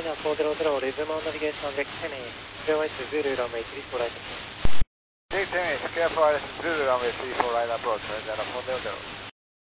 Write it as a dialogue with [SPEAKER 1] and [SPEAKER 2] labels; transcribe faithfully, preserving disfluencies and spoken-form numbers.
[SPEAKER 1] China four zero zero, resume on navigation on deck ten A, zero eight zero runway three four right.
[SPEAKER 2] Deck ten A, careful, Zulu runway three four right approach, China four zero zero.